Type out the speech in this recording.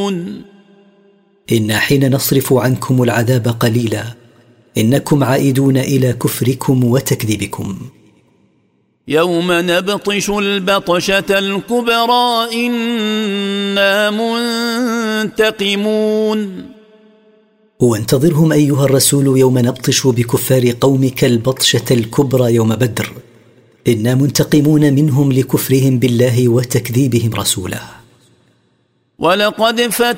تكذبون إن حين نصرف عنكم العذاب قليلا إنكم عائدون إلى كفركم وتكذيبكم. يوم نبطش البطشة الكبرى إنا منتقمون. وانتظرهم أيها الرسول يوم نبطش بكفار قومك البطشة الكبرى يوم بدر، إنا منتقمون منهم لكفرهم بالله وتكذيبهم رسوله. ولقد